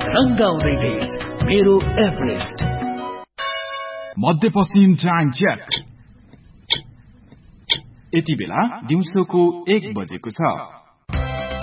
रंगाउँदै देश मेरो एभरेस्ट। मध्यपश्चिम time check. यति बेला दिउँसोको 1 बजेको छ।